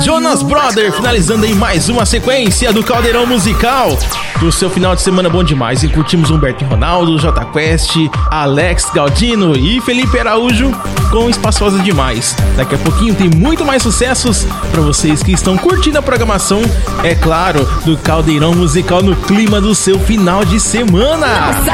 Jonas Brothers, finalizando aí mais uma sequência do Caldeirão Musical. Do seu final de semana bom demais. E curtimos Humberto e Ronaldo, Jota Quest, Alex Galdino e Felipe Araújo com Espaçosa Demais. Daqui a pouquinho tem muito mais sucessos pra vocês que estão curtindo a programação, é claro, do Caldeirão Musical no clima do seu final de semana.